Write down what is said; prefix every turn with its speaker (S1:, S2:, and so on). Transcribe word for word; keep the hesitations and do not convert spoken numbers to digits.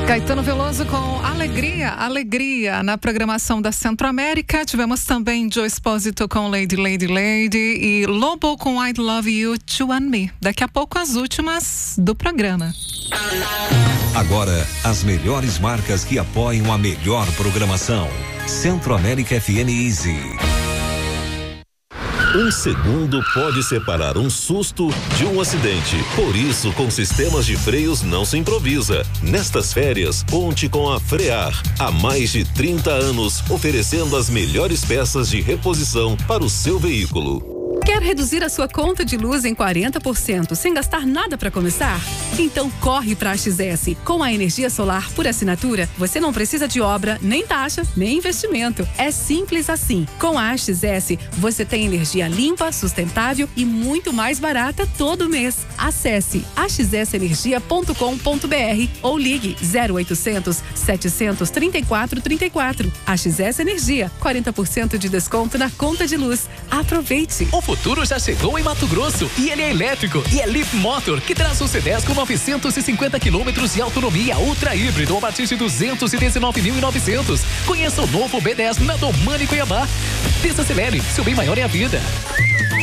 S1: Caetano Veloso com Alegria, Alegria na programação da Centro-América. Tivemos também Joe Esposito com Lady, Lady, Lady e Lobo com I'd Love You to and Me. Daqui a pouco as últimas do programa.
S2: Agora, as melhores marcas que apoiam a melhor programação. Centro-América F M Easy.
S3: Um segundo pode separar um susto de um acidente. Por isso, com sistemas de freios não se improvisa. Nestas férias, conte com a Frear. Há mais de trinta anos, oferecendo as melhores peças de reposição para o seu veículo.
S4: Quer reduzir a sua conta de luz em quarenta por cento sem gastar nada para começar? Então corre para a X S. Com a energia solar por assinatura, você não precisa de obra, nem taxa, nem investimento. É simples assim. Com a X S, você tem energia limpa, sustentável e muito mais barata todo mês. Acesse a x s energia ponto com ponto b r ou ligue zero oitocentos, setecentos, trinta e quatro, trinta e quatro. A X S Energia, quarenta por cento de desconto na conta de luz. Aproveite!
S5: O futuro já chegou em Mato Grosso e ele é elétrico e é Leaf Motor, que traz um C dez com novecentos e cinquenta quilômetros de autonomia ultra híbrido a partir de duzentos e dezenove mil e novecentos. Conheça o novo B dez na Domani Cuiabá. Desacelere, seu bem maior é a vida.